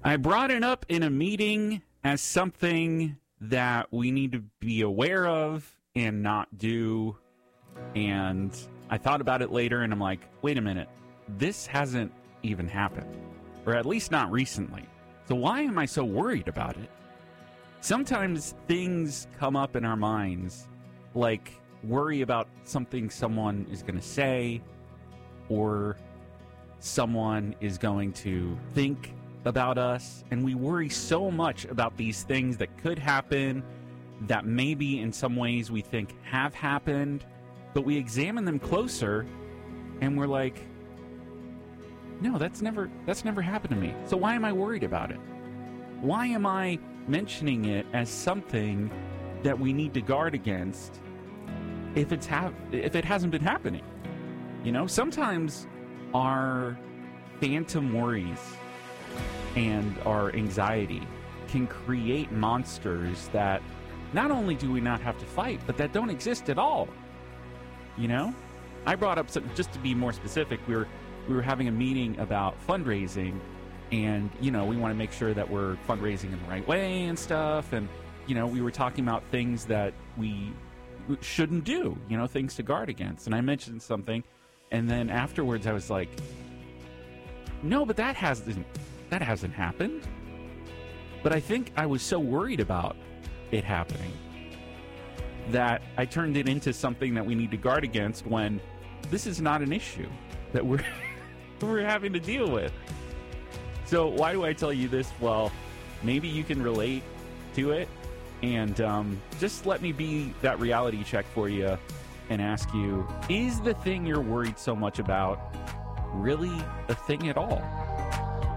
I brought it up in a meeting as something that we need to be aware of and not do. And I thought about it later and I'm like, wait a minute, this hasn't even happened, or at least not recently. So why am I so worried about it? Sometimes things come up in our minds, like worry about something someone is going to say, or someone is going to think about us, and we worry so much about these things that could happen, that maybe in some ways we think have happened, but we examine them closer and we're like, no, that's never happened to me. So why am I worried about it? Why am I mentioning it as something that we need to guard against if it hasn't been happening? You know, sometimes our phantom worries and our anxiety can create monsters that not only do we not have to fight, but that don't exist at all. You know, I brought up just to be more specific. We were having a meeting about fundraising, and you know, we want to make sure that we're fundraising in the right way and stuff. And you know, we were talking about things that we shouldn't do. You know, things to guard against. And I mentioned something, and then afterwards, I was like, "No, but that hasn't happened." But I think I was so worried about it happening that I turned it into something that we need to guard against, when this is not an issue that we're having to deal with. So why do I tell you this? Well, maybe you can relate to it, and just let me be that reality check for you and ask you, is the thing you're worried so much about really a thing at all?